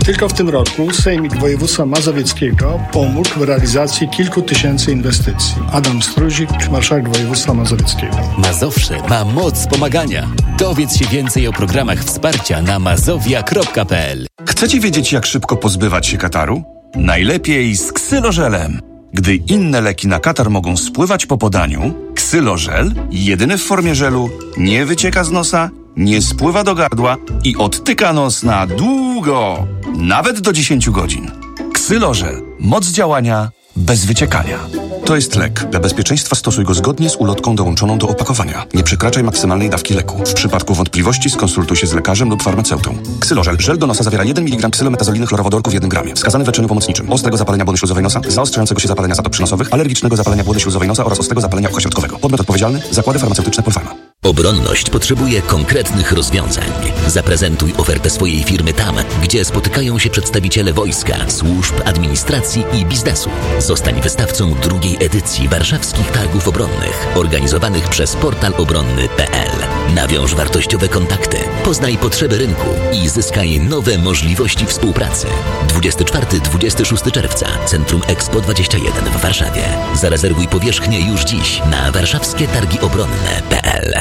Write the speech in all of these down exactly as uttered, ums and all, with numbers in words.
Tylko w tym roku Sejmik Województwa Mazowieckiego pomógł w realizacji kilku tysięcy inwestycji. Adam Struzik, marszałek województwa mazowieckiego. Mazowsze ma moc pomagania. Dowiedz się więcej o programach wsparcia na mazowia kropka p l. Chcecie wiedzieć, jak szybko pozbywać się kataru? Najlepiej z ksylożelem. Gdy inne leki na katar mogą spływać po podaniu, ksylożel, jedyny w formie żelu, nie wycieka z nosa, nie spływa do gardła i odtyka nos na długo, nawet do dziesięć godzin. Ksylożel. Moc działania bez wyciekania. To jest lek. Dla bezpieczeństwa stosuj go zgodnie z ulotką dołączoną do opakowania. Nie przekraczaj maksymalnej dawki leku. W przypadku wątpliwości skonsultuj się z lekarzem lub farmaceutą. Ksylożel. Żel do nosa zawiera jeden miligram ksylometazolinnych chlorowodorku w jednym gramie. Wskazany w leczeniu pomocniczym. Ostrego zapalenia błony śluzowej nosa, zaostrzającego się zapalenia zatop przynosowych, alergicznego zapalenia błony śluzowej nosa oraz ostrego zapalenia ucha środkowego. Podmiot odpowiedzialny. Zakłady farmaceutyczne Polpharma. Obronność potrzebuje konkretnych rozwiązań. Zaprezentuj ofertę swojej firmy tam, gdzie spotykają się przedstawiciele wojska, służb, administracji i biznesu. Zostań wystawcą drugiej edycji Warszawskich Targów Obronnych, organizowanych przez portal obronny kropka p l. Nawiąż wartościowe kontakty, poznaj potrzeby rynku i zyskaj nowe możliwości współpracy. dwudziestego czwartego do dwudziestego szóstego czerwca, Centrum Expo dwadzieścia jeden w Warszawie. Zarezerwuj powierzchnię już dziś na warszawskie targi obronne kropka p l.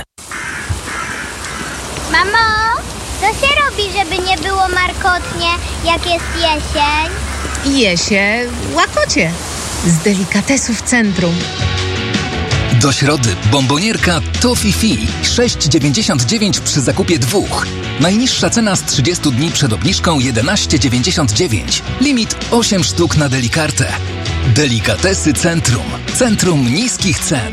Mamo, co się robi, żeby nie było markotnie, jak jest jesień? Je się łakocie z delikatesów Centrum. Do środy bombonierka Toffee sześć dziewięćdziesiąt dziewięć przy zakupie dwóch. Najniższa cena z trzydziestu dni przed obniżką jedenaście dziewięćdziesiąt dziewięć. Limit osiem sztuk na delikartę. Delikatesy Centrum. Centrum niskich cen.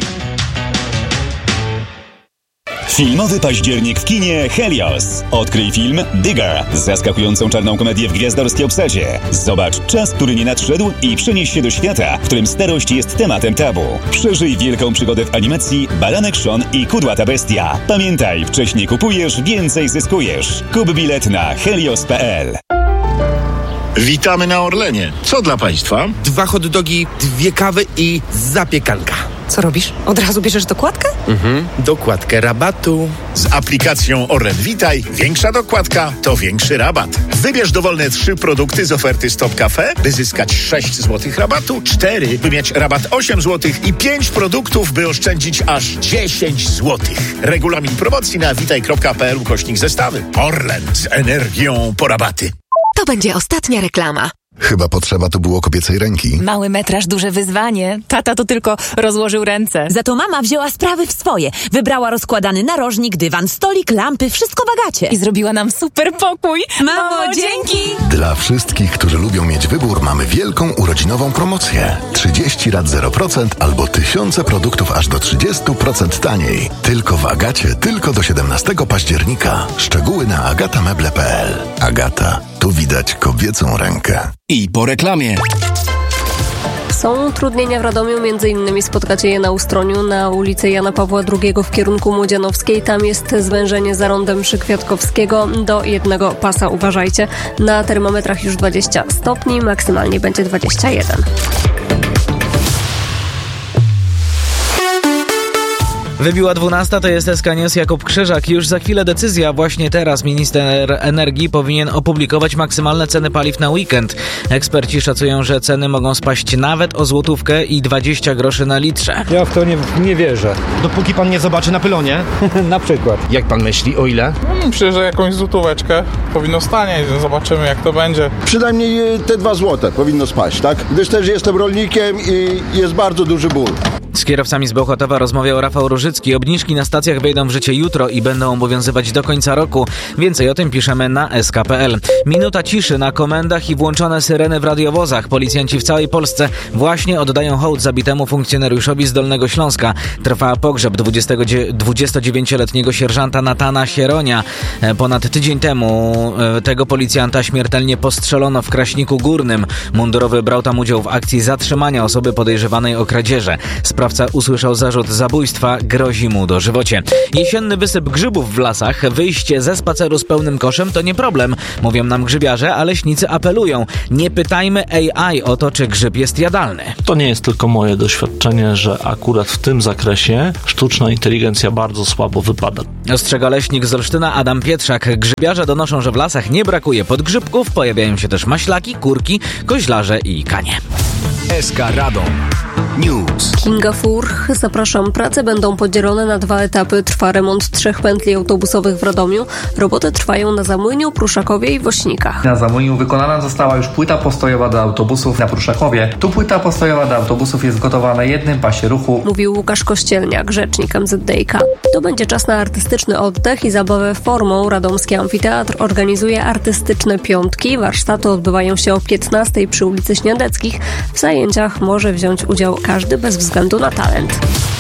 Filmowy październik w kinie Helios. Odkryj film Digger. Zaskakującą czarną komedię w gwiazdorskiej obsadzie. Zobacz czas, który nie nadszedł i przenieś się do świata, w którym starość jest tematem tabu. Przeżyj wielką przygodę w animacji Baranek Sean i Kudłata Bestia. Pamiętaj, wcześniej kupujesz, więcej zyskujesz. Kup bilet na helios kropka p l. Witamy na Orlenie. Co dla Państwa? Dwa hot dogi, dwie kawy i zapiekanka. Co robisz? Od razu bierzesz dokładkę? Mhm, dokładkę rabatu. Z aplikacją Orlen Witaj większa dokładka to większy rabat. Wybierz dowolne trzy produkty z oferty Stop Cafe, by zyskać sześć złotych rabatu, cztery, by mieć rabat osiem złotych i pięć produktów, by oszczędzić aż dziesięć złotych. Regulamin promocji na witaj kropka p l ukośnik zestawy. Orlen z energią po rabaty. To będzie ostatnia reklama. Chyba potrzeba to było kobiecej ręki. Mały metraż, duże wyzwanie. Tata to tylko rozłożył ręce. Za to mama wzięła sprawy w swoje. Wybrała rozkładany narożnik, dywan, stolik, lampy, wszystko w Agacie. I zrobiła nam super pokój. Mamo, Mamo dzięki! Dla wszystkich, którzy lubią mieć wybór, mamy wielką urodzinową promocję. trzydzieści rat zero procent albo tysiące produktów aż do trzydzieści procent taniej. Tylko w Agacie, tylko do siedemnastego października. Szczegóły na agatameble kropka p l. Agata. Tu widać kobiecą rękę. I po reklamie. Są utrudnienia w Radomiu, między innymi spotkacie je na Ustroniu, na ulicy Jana Pawła drugiego w kierunku Młodzianowskiej. Tam jest zwężenie za rondem przy Kwiatkowskiego do jednego pasa. Uważajcie, na termometrach już dwadzieścia stopni, maksymalnie będzie dwadzieścia jeden. Wybiła dwunasta, to jest S K News, Jakub Krzyżak. Już za chwilę decyzja. Właśnie teraz minister energii powinien opublikować maksymalne ceny paliw na weekend. Eksperci szacują, że ceny mogą spaść nawet o złotówkę i dwadzieścia groszy na litrze. Ja w to nie, nie wierzę. Dopóki pan nie zobaczy na pylonie. Na przykład. Jak pan myśli, o ile? Hmm, myślę, że jakąś złotóweczkę powinno stanieć. Zobaczymy, jak to będzie. Przynajmniej te dwa złote powinno spaść, tak? Gdyż też jestem rolnikiem i jest bardzo duży ból. Z kierowcami z Bełchatowa rozmawiał Rafał Różycki. Obniżki na stacjach wejdą w życie jutro i będą obowiązywać do końca roku. Więcej o tym piszemy na s k kropka p l. Minuta ciszy na komendach i włączone syreny w radiowozach. Policjanci w całej Polsce właśnie oddają hołd zabitemu funkcjonariuszowi z Dolnego Śląska. Trwa pogrzeb dwudziestodziewięcioletniego sierżanta Natana Sieronia. Ponad tydzień temu tego policjanta śmiertelnie postrzelono w Kraśniku Górnym. Mundurowy brał tam udział w akcji zatrzymania osoby podejrzewanej o kradzieże. Sprawca sprawca usłyszał zarzut zabójstwa, grozi mu dożywocie. Jesienny wysyp grzybów w lasach, wyjście ze spaceru z pełnym koszem to nie problem, mówią nam grzybiarze, a leśnicy apelują. Nie pytajmy A I o to, czy grzyb jest jadalny. To nie jest tylko moje doświadczenie, że akurat w tym zakresie sztuczna inteligencja bardzo słabo wypada. Ostrzega leśnik z Olsztyna Adam Pietrzak. Grzybiarze donoszą, że w lasach nie brakuje podgrzybków, pojawiają się też maślaki, kurki, koźlarze i kanie. S K Radom News. Kinga Furch, zapraszam. Prace będą podzielone na dwa etapy. Trwa remont trzech pętli autobusowych w Radomiu. Roboty trwają na Zamłyniu, Pruszakowie i Wośnikach. Na Zamłyniu wykonana została już płyta postojowa do autobusów na Pruszakowie. Tu płyta postojowa do autobusów jest gotowa na jednym pasie ruchu. Mówił Łukasz Kościelniak, rzecznik M Z D I K. To będzie czas na artystyczny oddech i zabawę formą. Radomski Amfiteatr organizuje artystyczne piątki. Warsztaty odbywają się o piętnastej przy ulicy Śniadeckich. W zajęciach może wziąć udział każdy bez względu na talent.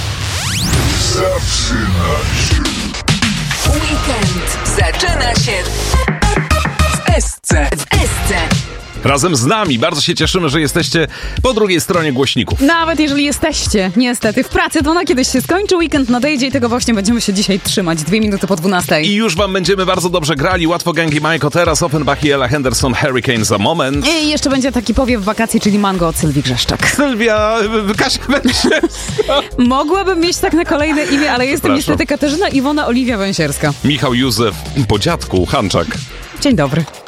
Zaczyna się. Weekend zaczyna się w S C. W S C. Razem z nami. Bardzo się cieszymy, że jesteście po drugiej stronie głośników. Nawet jeżeli jesteście, niestety, w pracy, to ona kiedyś się skończy, weekend nadejdzie i tego właśnie będziemy się dzisiaj trzymać. Dwie minuty po dwunastej. I już wam będziemy bardzo dobrze grali. Łatwo Gangi, Majko teraz, Offenbach i Ella Henderson, Hurricane za moment. I jeszcze będzie taki powiew wakacji, czyli Mango od Sylwii Grzeszczak. Sylwia, Kasia Węsierska. Mogłabym mieć tak na kolejne imię, ale jestem niestety Katarzyna Iwona Oliwia Węsierska. Michał Józef po dziadku Hanczak. Dzień dobry.